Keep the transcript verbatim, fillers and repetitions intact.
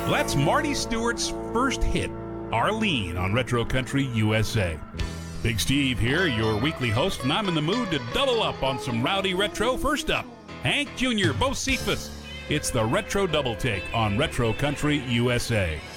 That's Marty Stewart's first hit, Arlene, on Retro Country U S A. Big Steve here, your weekly host, and I'm in the mood to double up on some rowdy retro. First up, Hank Junior Bocephus. It's the Retro Double Take on Retro Country U S A.